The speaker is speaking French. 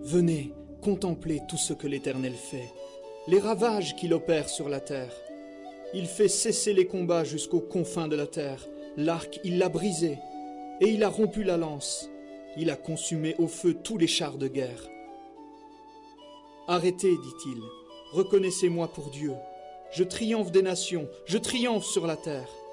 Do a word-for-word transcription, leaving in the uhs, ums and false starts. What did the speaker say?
Venez, contemplez tout ce que l'Éternel fait, les ravages qu'il opère sur la terre. Il fait cesser les combats jusqu'aux confins de la terre. L'arc, il l'a brisé, et il a rompu la lance. Il a consumé au feu tous les chars de guerre. Arrêtez, dit-il, reconnaissez-moi pour Dieu. Je triomphe des nations, je triomphe sur la terre.